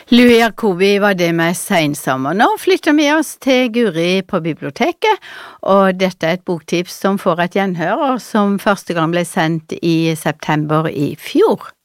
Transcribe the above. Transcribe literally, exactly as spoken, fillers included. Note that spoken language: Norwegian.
Louis Jacobi var det med Sensommer. Nå flytter vi oss til Guri på biblioteket, og dette er et boktips som får et gjenhør, og som første gang ble sendt i september i fjor.